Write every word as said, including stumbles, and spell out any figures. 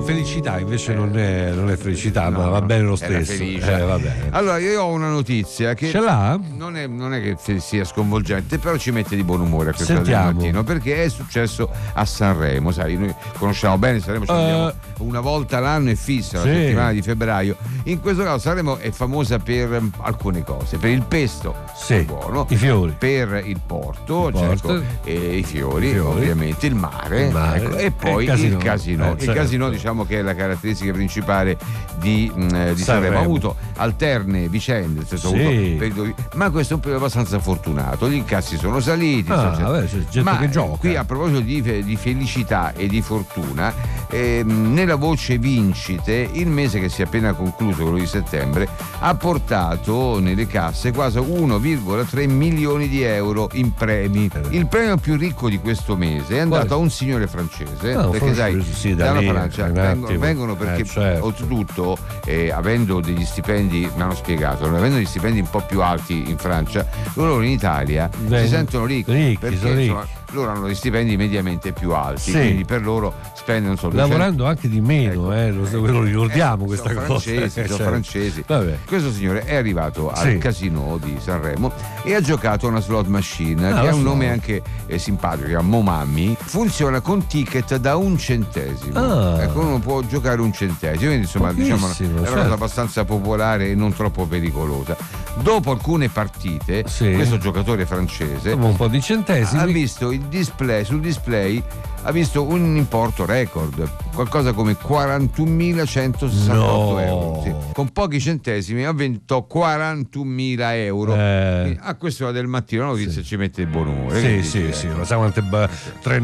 Felicità invece Eh, non è, non è felicità, no, ma va no, bene lo era stesso. felice. Eh, va bene. Allora, io ho una notizia che Ce l'ha? non è, non è che sia sconvolgente, però ci mette di buon umore a questa del Sentiamo. mattino, perché è successo a Sanremo. Sai, noi conosciamo bene Sanremo, ci Eh. andiamo una volta l'anno e fissa, la Sì. settimana di febbraio. In questo caso Sanremo è famosa per um, alcune cose: per il pesto, Sì. che è buono, I fiori. per il porto, Il cioè, porto. ecco, e i fiori, I fiori. ovviamente, il mare, Il mare. ecco, e poi E il casino. il casino. Eh, il certo. casino, diciamo che è la caratteristica principale di, mh, eh, di Sanremo. Sanremo. Ha avuto alterne vicende, nel senso, ha Sì. avuto periodi- ma questo è un periodo abbastanza fortunato. Gli incassi sono saliti, Ah, eccetera. vabbè, c'è gente ma che eh, gioca. qui, a proposito di, fe- di felicità e di fortuna, ehm, nella voce vincite, il mese che si è appena concluso, quello di settembre, ha portato nelle casse quasi uno virgola tre milioni di euro in premi. Il premio più ricco di questo mese è andato Quale? a un signore francese, Ah, perché francese, sai, sì, da dalla lì, Francia un vengono, attimo. vengono perché Eh, certo. oltretutto, eh, avendo degli stipendi, mi hanno spiegato, avendo degli stipendi un po' più alti in Francia, loro in Italia Beh, si sentono ricchi, ricchi, perché sono ricchi. insomma, loro hanno degli stipendi mediamente più alti, Sì. quindi per loro spendono solo Lavorando anche di meno, Ecco. eh, lo, lo ricordiamo Eh, questa sono cosa. francesi, Eh, sono certo. francesi. Vabbè. Questo signore è arrivato al Sì. casino di Sanremo e ha giocato a una slot machine Ah, che la ha un slot. nome anche eh, simpatico, si chiama Momammi. Funziona con ticket da un centesimo. Ah. Ecco, uno può giocare un centesimo, quindi insomma diciamo Pochissimo, è una certo. cosa abbastanza popolare e non troppo pericolosa. Dopo alcune partite, Sì. questo giocatore francese Insomma, un po' di centesimi. ha visto il display, sul display ha visto un importo record, qualcosa come quarantunomilacentosessantotto No. euro. Sì. Con pochi centesimi ha vinto quarantunomila euro. Eh. Quindi a quest'ora del mattino la notizia Sì. ci mette il buon umore. Sì, quindi, sì, ecco. sì, ma sai quante ba- tre